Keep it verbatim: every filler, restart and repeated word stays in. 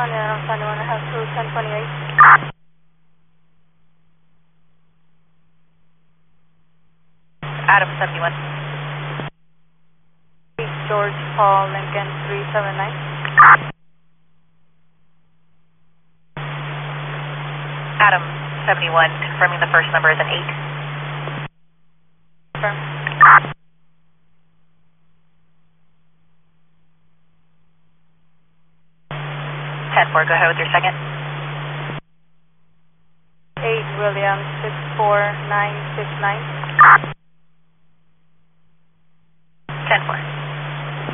Honey, Sunny one half to ten twenty-eight. Adam seventy-one. George Paul Lincoln three seven nine. Adam seventy-one, confirming the first number is an eight. Confirm. ten four, go ahead with your second. eight William six four nine six nine.